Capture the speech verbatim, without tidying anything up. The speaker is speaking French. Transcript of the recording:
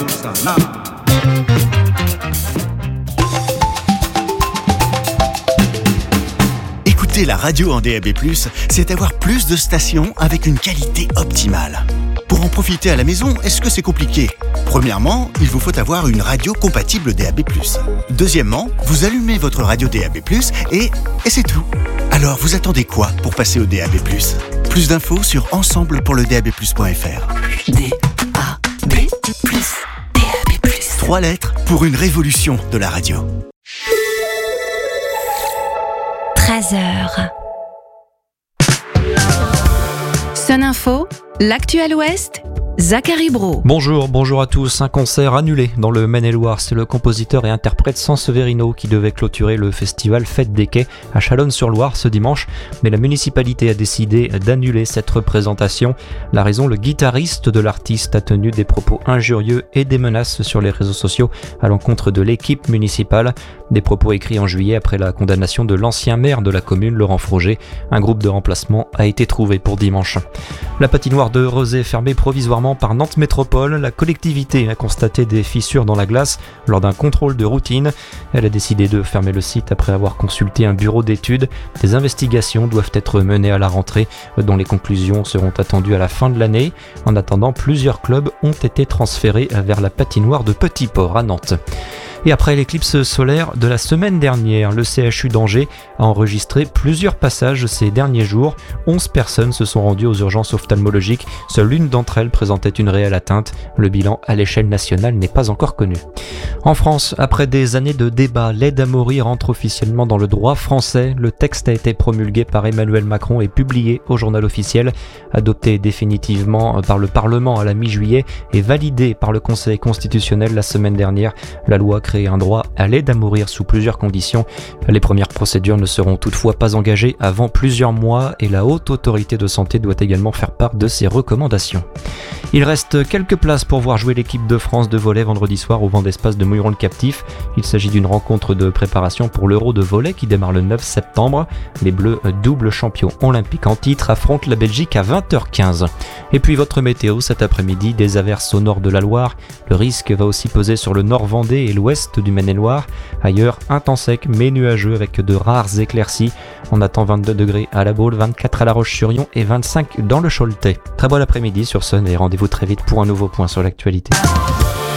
Sana. Écouter la radio en D A B plus, c'est avoir plus de stations avec une qualité optimale. Pour en profiter à la maison, est-ce que c'est compliqué ? Premièrement, il vous faut avoir une radio compatible D A B plus. Deuxièmement, vous allumez votre radio D A B plus et, et c'est tout. Alors, vous attendez quoi pour passer au D A B plus ? Plus d'infos sur ensemble pour le D A B plus point F R. D A B plus, D A B plus. Trois lettres pour une révolution de la radio. treize heures. Sun Info, l'actuel Ouest, Zachary Brault. Bonjour, bonjour à tous. Un concert annulé dans le Maine-et-Loire. C'est le compositeur et interprète Sanseverino qui devait clôturer le festival Fête des Quais à Chalonnes-sur-Loire ce dimanche. Mais la municipalité a décidé d'annuler cette représentation. La raison, le guitariste de l'artiste a tenu des propos injurieux et des menaces sur les réseaux sociaux à l'encontre de l'équipe municipale. Des propos écrits en juillet après la condamnation de l'ancien maire de la commune, Laurent Froger. Un groupe de remplacement a été trouvé pour dimanche. La patinoire de Rezé fermée provisoirement par Nantes Métropole. La collectivité a constaté des fissures dans la glace lors d'un contrôle de routine. Elle a décidé de fermer le site après avoir consulté un bureau d'études. Des investigations doivent être menées à la rentrée, dont les conclusions seront attendues à la fin de l'année. En attendant, plusieurs clubs ont été transférés vers la patinoire de Petit-Port à Nantes. Et après l'éclipse solaire de la semaine dernière, le C H U d'Angers a enregistré plusieurs passages ces derniers jours. onze personnes se sont rendues aux urgences ophtalmologiques. Seule une d'entre elles présentait une réelle atteinte. Le bilan à l'échelle nationale n'est pas encore connu. En France, après des années de débats, l'aide à mourir entre officiellement dans le droit français. Le texte a été promulgué par Emmanuel Macron et publié au journal officiel. Adopté définitivement par le Parlement à la mi-juillet et validé par le Conseil constitutionnel la semaine dernière, la loi crée un droit à l'aide à mourir sous plusieurs conditions. Les premières procédures ne seront toutefois pas engagées avant plusieurs mois et la Haute Autorité de Santé doit également faire part de ses recommandations. Il reste quelques places pour voir jouer l'équipe de France de volley vendredi soir au Vent d'Espace de Mouilleron-le-Captif. Il s'agit d'une rencontre de préparation pour l'Euro de volley qui démarre le neuf septembre. Les Bleus, double champions olympiques en titre, affrontent la Belgique à vingt heures quinze. Et puis votre météo cet après-midi, des averses au nord de la Loire. Le risque va aussi peser sur le nord Vendée et l'ouest du Maine-et-Loire. Ailleurs, un temps sec mais nuageux avec de rares éclaircies. On attend vingt-deux degrés à La Baule, vingt-quatre à La Roche-sur-Yon et vingt-cinq dans le Choletais. Très bon après-midi sur Sun et rendez-vous très vite pour un nouveau point sur l'actualité.